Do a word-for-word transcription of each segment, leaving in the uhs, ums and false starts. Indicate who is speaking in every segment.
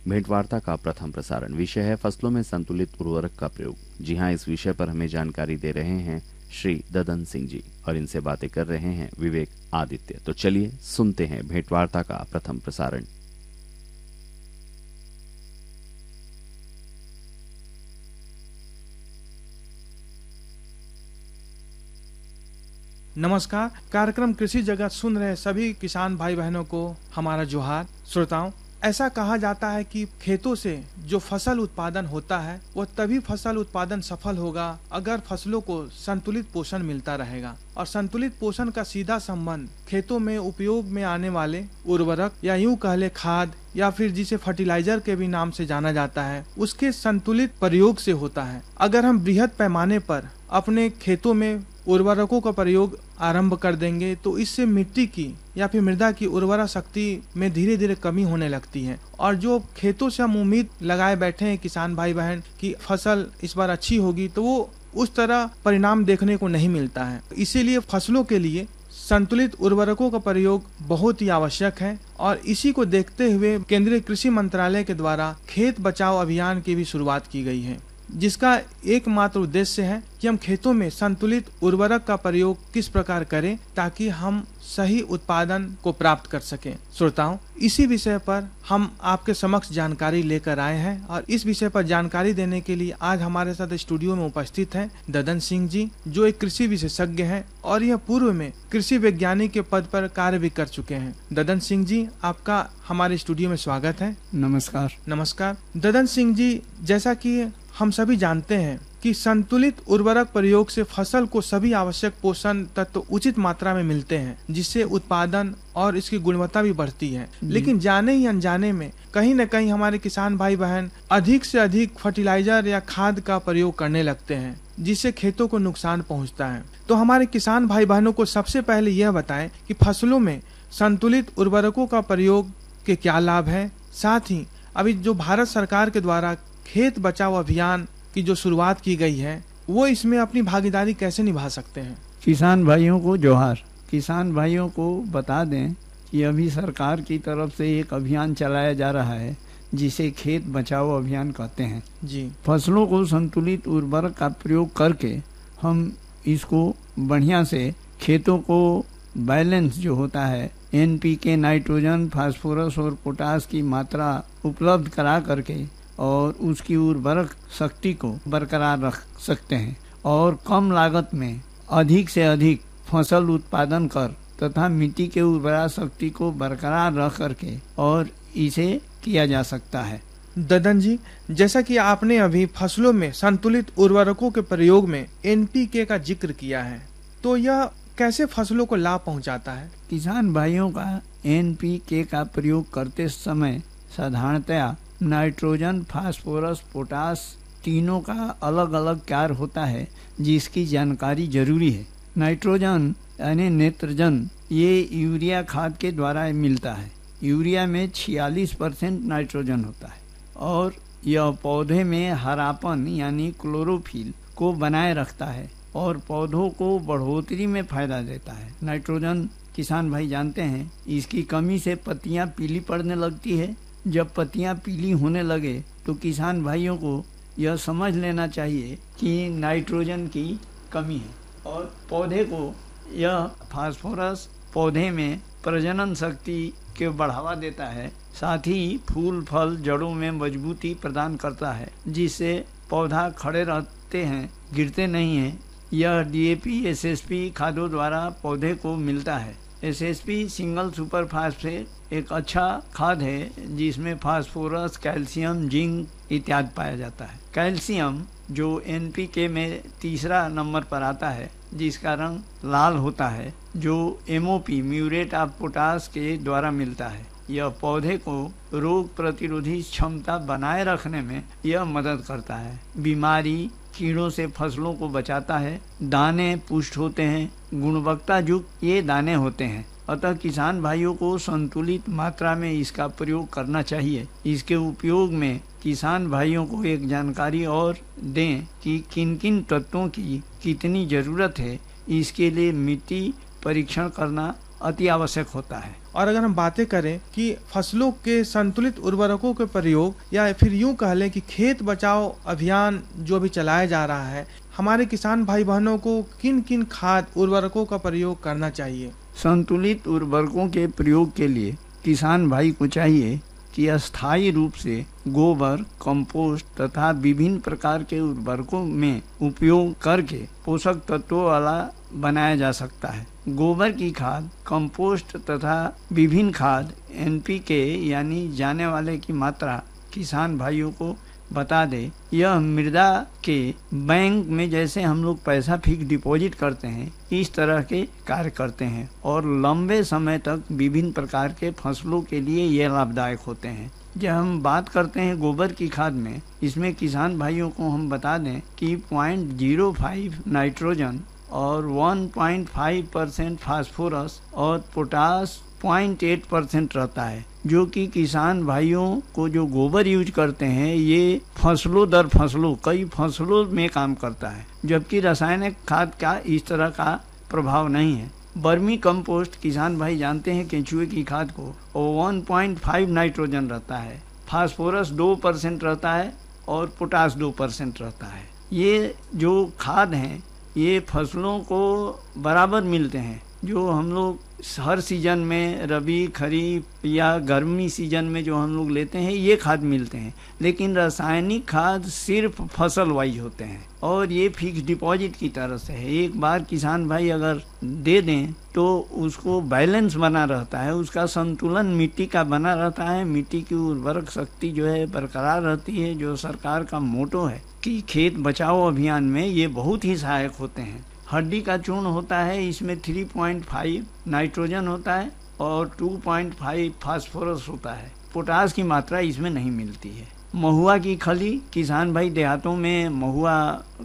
Speaker 1: भेंटवार्ता का प्रथम प्रसारण। विषय है फसलों में संतुलित उर्वरक का प्रयोग। जी हाँ, इस विषय पर हमें जानकारी दे रहे हैं श्री ददन सिंह जी और इनसे बातें कर रहे हैं विवेक आदित्य। तो चलिए सुनते हैं भेंटवार्ता का प्रथम प्रसारण।
Speaker 2: नमस्कार। कार्यक्रम कृषि जगत सुन रहे सभी किसान भाई बहनों को हमारा जोहार। श्रोताओं, ऐसा कहा जाता है कि खेतों से जो फसल उत्पादन होता है वह तभी फसल उत्पादन सफल होगा अगर फसलों को संतुलित पोषण मिलता रहेगा। और संतुलित पोषण का सीधा संबंध खेतों में उपयोग में आने वाले उर्वरक या यूं कह ले खाद या फिर जिसे फर्टिलाइजर के भी नाम से जाना जाता है, उसके संतुलित प्रयोग से होता है। अगर हम बृहद पैमाने पर अपने खेतों में उर्वरकों का प्रयोग आरंभ कर देंगे तो इससे मिट्टी की या फिर मृदा की उर्वरा शक्ति में धीरे धीरे कमी होने लगती है। और जो खेतों से हम उम्मीद लगाए बैठे हैं किसान भाई बहन कि फसल इस बार अच्छी होगी, तो वो उस तरह परिणाम देखने को नहीं मिलता है। इसीलिए फसलों के लिए संतुलित उर्वरकों का प्रयोग बहुत ही आवश्यक है। और इसी को देखते हुए केंद्रीय कृषि मंत्रालय के द्वारा खेत बचाओ अभियान की भी शुरुआत की गई है, जिसका एकमात्र उद्देश्य है कि हम खेतों में संतुलित उर्वरक का प्रयोग किस प्रकार करें ताकि हम सही उत्पादन को प्राप्त कर सकें। श्रोताओं, इसी विषय पर हम आपके समक्ष जानकारी लेकर आए हैं और इस विषय पर जानकारी देने के लिए आज हमारे साथ स्टूडियो में उपस्थित हैं ददन सिंह जी, जो एक कृषि विशेषज्ञ हैं और यह पूर्व में कृषि वैज्ञानिक के पद पर कार्य भी कर चुके हैं। ददन सिंह जी, आपका हमारे स्टूडियो में स्वागत है।
Speaker 3: नमस्कार।
Speaker 2: नमस्कार। ददन सिंह जी, जैसा कि हम सभी जानते हैं कि संतुलित उर्वरक प्रयोग से फसल को सभी आवश्यक पोषण तत्व उचित मात्रा में मिलते हैं, जिससे उत्पादन और इसकी गुणवत्ता भी बढ़ती है। लेकिन जाने ही अनजाने में कहीं न कहीं हमारे किसान भाई बहन अधिक से अधिक फर्टिलाइजर या खाद का प्रयोग करने लगते हैं, जिससे खेतों को नुकसान पहुंचता है। तो हमारे किसान भाई बहनों को सबसे पहले यह बताएं कि फसलों में संतुलित उर्वरकों का प्रयोग के क्या लाभ है। साथ ही अभी जो भारत सरकार के द्वारा खेत बचाओ अभियान की जो शुरुआत की गई है, वो इसमें अपनी भागीदारी कैसे निभा सकते हैं।
Speaker 3: किसान भाइयों को जोहार। किसान भाइयों को बता दें कि अभी सरकार की तरफ से एक अभियान चलाया जा रहा है जिसे खेत बचाओ अभियान कहते हैं
Speaker 2: जी।
Speaker 3: फसलों को संतुलित उर्वरक का प्रयोग करके हम इसको बढ़िया से खेतों को बैलेंस जो होता है एन पी के, नाइट्रोजन, फास्फोरस और पोटास की मात्रा उपलब्ध करा करके और उसकी उर्वरक शक्ति को बरकरार रख सकते हैं और कम लागत में अधिक से अधिक फसल उत्पादन कर तथा मिट्टी के उर्वरा शक्ति को बरकरार रख करके और इसे किया जा सकता है।
Speaker 2: ददन जी, जैसा कि आपने अभी फसलों में संतुलित उर्वरकों के प्रयोग में एन पी के का जिक्र किया है, तो यह कैसे फसलों को लाभ पहुंचाता है।
Speaker 3: किसान भाइयों का एन पी के का प्रयोग करते समय साधारणतया नाइट्रोजन, फास्फोरस, पोटास तीनों का अलग अलग कार्य होता है, जिसकी जानकारी जरूरी है। नाइट्रोजन यानी नेत्रजन ये यूरिया खाद के द्वारा मिलता है। यूरिया में छियालीस परसेंट नाइट्रोजन होता है और यह पौधे में हरापन यानी क्लोरोफिल को बनाए रखता है और पौधों को बढ़ोतरी में फायदा देता है। नाइट्रोजन किसान भाई जानते हैं, इसकी कमी से पत्तियां पीली पड़ने लगती है। जब पत्तियां पीली होने लगे तो किसान भाइयों को यह समझ लेना चाहिए कि नाइट्रोजन की कमी है और पौधे को यह फास्फोरस पौधे में प्रजनन शक्ति के बढ़ावा देता है, साथ ही फूल फल जड़ों में मजबूती प्रदान करता है, जिससे पौधा खड़े रहते हैं, गिरते नहीं हैं। यह D A P, S S P खादों द्वारा पौधे को मिलता है। S S P single super phosphate एक अच्छा खाद है जिसमें फास्फोरस, कैल्शियम, जिंक इत्यादि पाया जाता है। कैल्शियम जो एन पी के में तीसरा नंबर पर आता है, जिसका रंग लाल होता है, जो M O P muriate of potash के द्वारा मिलता है। यह पौधे को रोग प्रतिरोधी क्षमता बनाए रखने में यह मदद करता है। बीमारी कीड़ों से फसलों को बचाता है। दाने पुष्ट होते हैं, गुणवत्ता युक्त ये दाने होते हैं। अतः किसान भाइयों को संतुलित मात्रा में इसका प्रयोग करना चाहिए। इसके उपयोग में किसान भाइयों को एक जानकारी और दें कि किन किन तत्वों की कितनी जरूरत है। इसके लिए मिट्टी परीक्षण करना अति आवश्यक होता है।
Speaker 2: और अगर हम बातें करें कि फसलों के संतुलित उर्वरकों के प्रयोग, या फिर यूं कह लें कि खेत बचाओ अभियान जो भी चलाया जा रहा है, हमारे किसान भाई बहनों को किन किन खाद उर्वरकों का प्रयोग करना चाहिए?
Speaker 3: संतुलित उर्वरकों के प्रयोग के लिए किसान भाई को चाहिए कि अस्थायी रूप से गोबर, कंपोस्ट तथा विभिन्न प्रकार के उर्वरकों में उपयोग करके पोषक तत्वों वाला बनाया जा सकता है। गोबर की खाद, कंपोस्ट तथा विभिन्न खाद एन पी के यानी जाने वाले की मात्रा किसान भाइयों को बता दे। यह मृदा के बैंक में जैसे हम लोग पैसा फिक्स डिपॉजिट करते हैं, इस तरह के कार्य करते हैं और लंबे समय तक विभिन्न प्रकार के फसलों के लिए ये लाभदायक होते हैं। जब हम बात करते हैं गोबर की खाद में, इसमें किसान भाइयों को हम बता दें कि पॉइंट जीरो फाइव नाइट्रोजन और one point five percent phosphorus और पोटास पॉइंट एट परसेंट रहता है, जो कि किसान भाइयों को जो गोबर यूज करते हैं ये फसलों दर फसलों कई फसलों में काम करता है, जबकि रासायनिक खाद का इस तरह का प्रभाव नहीं है। बर्मी कंपोस्ट किसान भाई जानते हैं केंचुए की खाद को, और वन पॉइंट फाइव नाइट्रोजन रहता है, फास्फोरस दो परसेंट रहता है और पोटास दो परसेंट रहता है। ये जो खाद हैं ये फसलों को बराबर मिलते हैं, जो हम लोग हर सीजन में रबी, खरीफ या गर्मी सीजन में जो हम लोग लेते हैं ये खाद मिलते हैं। लेकिन रासायनिक खाद सिर्फ फसल वाइज होते हैं और ये फिक्स डिपॉजिट की तरह से है। एक बार किसान भाई अगर दे दें तो उसको बैलेंस बना रहता है, उसका संतुलन मिट्टी का बना रहता है, मिट्टी की उर्वरक शक्ति जो है बरकरार रहती है। जो सरकार का मोटो है कि खेत बचाओ अभियान में ये बहुत ही सहायक होते हैं। हड्डी का चूर्ण होता है, इसमें थ्री पॉइंट फाइव नाइट्रोजन होता है और टू पॉइंट फाइव फास्फोरस होता है। पोटास की मात्रा इसमें नहीं मिलती है। महुआ की खली, किसान भाई देहातों में महुआ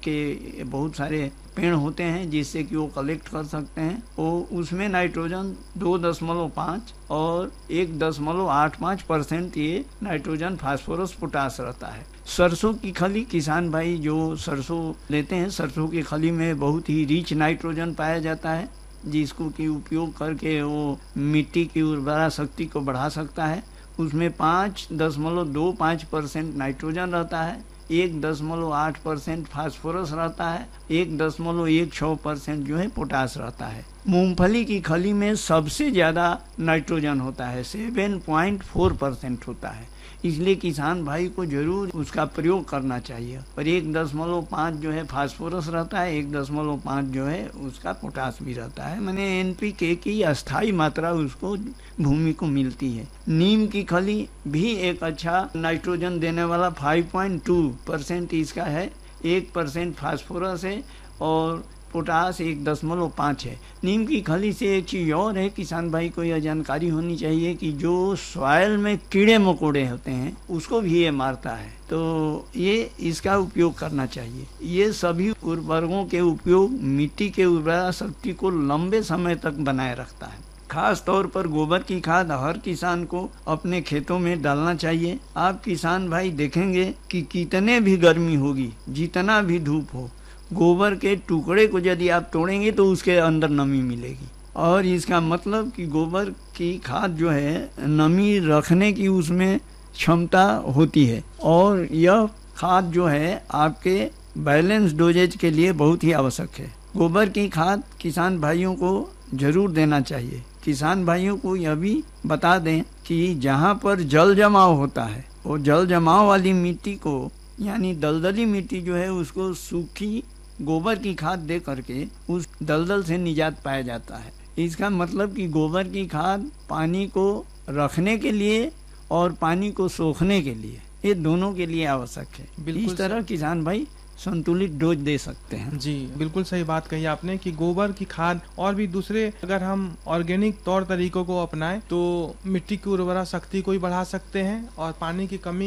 Speaker 3: के बहुत सारे पेड़ होते हैं जिससे कि वो कलेक्ट कर सकते हैं, वो उसमें नाइट्रोजन दो दशमलव पाँच और एक दशमलव आठ पाँच परसेंट ये नाइट्रोजन, फास्फोरस, पोटास रहता है। सरसों की खली, किसान भाई जो सरसों लेते हैं, सरसों की खली में बहुत ही रिच नाइट्रोजन पाया जाता है, जिसको कि उपयोग करके वो मिट्टी की उर्वरा शक्ति को बढ़ा सकता है। उसमें पाँच दशमलव दो पाँच परसेंट नाइट्रोजन रहता है, एक दशमलव आठ परसेंट फास्फोरस रहता है, एक दशमलव एक छः परसेंट जो है पोटास रहता है। मूंगफली की खली में सबसे ज़्यादा नाइट्रोजन होता है, सेवन पॉइंट फोर परसेंट होता है, इसलिए किसान भाई को जरूर उसका प्रयोग करना चाहिए। और एक दशमलव पाँच जो है फास्फोरस रहता है, एक दशमलव पाँच जो है उसका पोटास भी रहता है, माने एन पी के की अस्थायी मात्रा उसको भूमि को मिलती है। नीम की खली भी एक अच्छा नाइट्रोजन देने वाला फाइव पॉइंट टू परसेंट इसका है, एक परसेंट फास्फोरस है और पोटास एक दशमलव पाँच है। नीम की खली से एक चीज़ और है, किसान भाई को यह जानकारी होनी चाहिए कि जो सॉइल में कीड़े मकोड़े होते हैं उसको भी ये मारता है, तो ये इसका उपयोग करना चाहिए। ये सभी उर्वरकों के उपयोग मिट्टी के उर्वरा शक्ति को लंबे समय तक बनाए रखता है। खास तौर पर गोबर की खाद हर किसान को अपने खेतों में डालना चाहिए। आप किसान भाई देखेंगे कि कितने भी गर्मी होगी, जितना भी धूप हो, गोबर के टुकड़े को यदि आप तोड़ेंगे तो उसके अंदर नमी मिलेगी, और इसका मतलब कि गोबर की खाद जो है नमी रखने की उसमें क्षमता होती है, और यह खाद जो है आपके बैलेंस डोजेज के लिए बहुत ही आवश्यक है। गोबर की खाद किसान भाइयों को जरूर देना चाहिए। किसान भाइयों को यह भी बता दें कि जहाँ पर जल जमाव होता है वो जल जमाव वाली मिट्टी को, यानी दलदली मिट्टी जो है, उसको सूखी गोबर की खाद दे करके उस दलदल से निजात पाया जाता है। इसका मतलब कि गोबर की खाद पानी को रखने के लिए और पानी को सोखने के लिए, ये दोनों के लिए आवश्यक है। इस तरह किसान भाई संतुलित डोज दे सकते हैं।
Speaker 2: जी बिल्कुल सही बात कही आपने कि गोबर की खाद और भी दूसरे अगर हम ऑर्गेनिक तौर तरीकों को अपनाएं तो मिट्टी की उर्वरा शक्ति को भी बढ़ा सकते हैं और पानी की कमी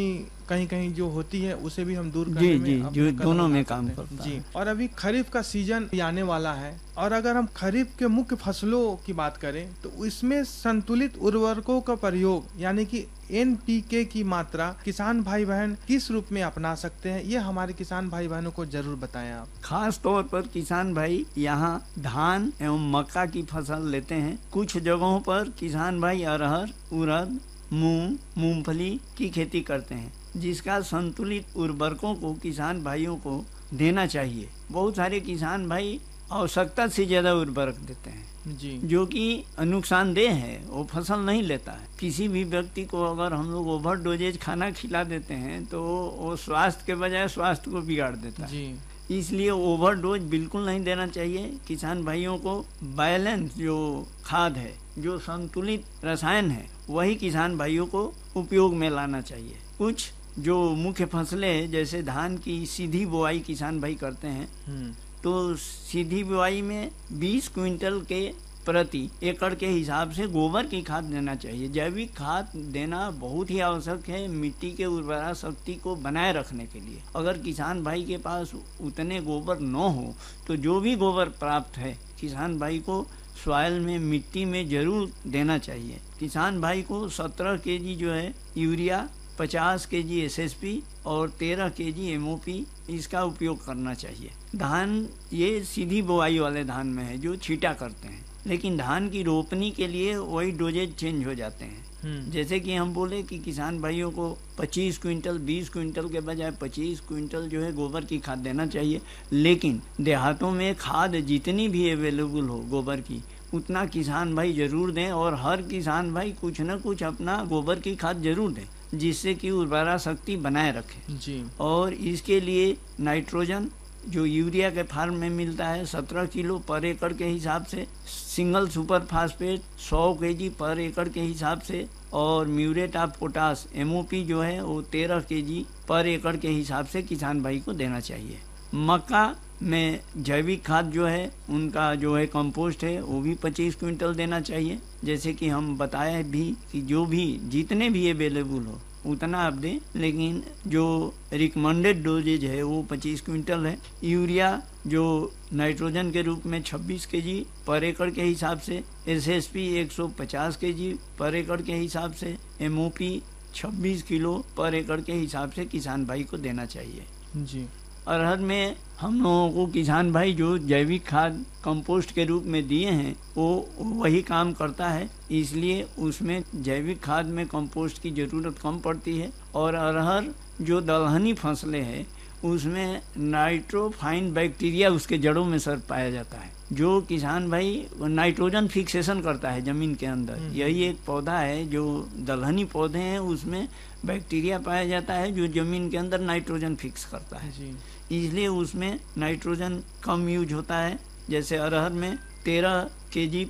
Speaker 2: कहीं कहीं जो होती है उसे भी हम दूर करने
Speaker 3: जी
Speaker 2: में
Speaker 3: जी
Speaker 2: अपने
Speaker 3: जो
Speaker 2: कदम
Speaker 3: दोनों
Speaker 2: उठा
Speaker 3: में
Speaker 2: सकते
Speaker 3: काम
Speaker 2: हैं।
Speaker 3: करता
Speaker 2: जी
Speaker 3: है।
Speaker 2: और अभी खरीफ का सीजन भी आने वाला है, और अगर हम खरीफ के मुख्य फसलों की बात करें तो इसमें संतुलित उर्वरकों का प्रयोग यानी कि एन पी के की मात्रा किसान भाई बहन किस रूप में अपना सकते हैं, ये हमारे किसान भाई बहनों को जरूर बताएं आप।
Speaker 3: खास तौर पर किसान भाई यहाँ धान एवं मक्का की फसल लेते हैं। कुछ जगहों पर किसान भाई अरहर, उड़द, मूंग, मूंगफली की खेती करते हैं, जिसका संतुलित उर्वरकों को किसान भाइयों को देना चाहिए। बहुत सारे किसान भाई आवश्यकता से ज्यादा उर्वरक देते हैं
Speaker 2: जी
Speaker 3: जो कि नुकसानदेह है, वो फसल नहीं लेता है। किसी भी व्यक्ति को अगर हम लोग ओवर डोजेज खाना खिला देते हैं तो वो स्वास्थ्य के बजाय स्वास्थ्य को बिगाड़ देता है।
Speaker 2: जी
Speaker 3: इसलिए ओवरडोज बिल्कुल नहीं देना चाहिए। किसान भाइयों को बैलेंस जो खाद है, जो संतुलित रसायन है, वही किसान भाइयों को उपयोग में लाना चाहिए। कुछ जो मुख्य फसलें हैं जैसे धान की सीधी बुआई किसान भाई करते हैं,
Speaker 2: हम्म
Speaker 3: तो सीधी बुआई में बीस क्विंटल के प्रति एकड़ के हिसाब से गोबर की खाद देना चाहिए। जैविक खाद देना बहुत ही आवश्यक है मिट्टी के उर्वरा शक्ति को बनाए रखने के लिए। अगर किसान भाई के पास उतने गोबर न हो तो जो भी गोबर प्राप्त है किसान भाई को सॉइल में, मिट्टी में जरूर देना चाहिए। किसान भाई को सत्रह केजी जो है यूरिया, पचास केजी एस एस पी और तेरह केजी एम ओ पी इसका उपयोग करना चाहिए। धान ये सीधी बुआई वाले धान में है जो छींटा करते हैं, लेकिन धान की रोपनी के लिए वही डोजेज चेंज हो जाते हैं।
Speaker 2: हम्म
Speaker 3: जैसे कि हम बोले कि किसान भाइयों को पच्चीस क्विंटल, बीस क्विंटल के बजाय पच्चीस क्विंटल जो है गोबर की खाद देना चाहिए। लेकिन देहातों में खाद जितनी भी अवेलेबल हो गोबर की, उतना किसान भाई जरूर दें, और हर किसान भाई कुछ न कुछ अपना गोबर की खाद जरूर दें, जिससे कि उर्वरा शक्ति बनाए रखे।
Speaker 2: जी
Speaker 3: और इसके लिए नाइट्रोजन जो यूरिया के फार्म में मिलता है सत्रह किलो पर एकड़ के हिसाब से, सिंगल सुपर फास्फेट सौ केजी पर एकड़ के हिसाब से, और muriate of potash M O P जो है वो तेरह केजी पर एकड़ के हिसाब से किसान भाई को देना चाहिए। मक्का में जैविक खाद जो है उनका जो है कंपोस्ट है वो भी पच्चीस क्विंटल देना चाहिए। जैसे कि हम बताए भी कि जो भी जितने भी अवेलेबल हो उतना आप दें, लेकिन जो रिकमेंडेड डोजेज है वो पच्चीस क्विंटल है। यूरिया जो नाइट्रोजन के रूप में छब्बीस केजी पर एकड़ के हिसाब से, एस एस पी एक सौ पचास केजी पर एकड़ के हिसाब से, एम ओ पी छब्बीस किलो पर एकड़ के हिसाब से किसान भाई को देना चाहिए।
Speaker 2: जी
Speaker 3: अरहर में हम लोगों को किसान भाई जो जैविक खाद कंपोस्ट के रूप में दिए हैं वो वही काम करता है, इसलिए उसमें जैविक खाद में कंपोस्ट की ज़रूरत कम पड़ती है। और अरहर जो दलहनी फसलें हैं उसमें नाइट्रोफाइन बैक्टीरिया उसके जड़ों में सर पाया जाता है, जो किसान भाई नाइट्रोजन फिक्सेशन करता है ज़मीन के अंदर। यही एक पौधा है जो दलहनी पौधे हैं, उसमें बैक्टीरिया पाया जाता है जो ज़मीन के अंदर नाइट्रोजन फिक्स करता है।
Speaker 2: जी
Speaker 3: इसलिए उसमें नाइट्रोजन कम यूज होता है। जैसे अरहर में तेरह केजी